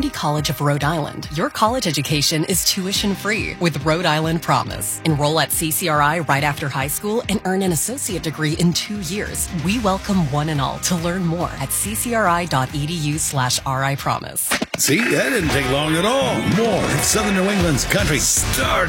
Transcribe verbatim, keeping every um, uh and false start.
Community College of Rhode Island. Your college education is tuition free with Rhode Island Promise. Enroll at C C R I right after high school and earn an associate degree in two years. We welcome one and all to learn more at ccri.edu slash RI Promise. See, that didn't take long at all. More of Southern New England's country starts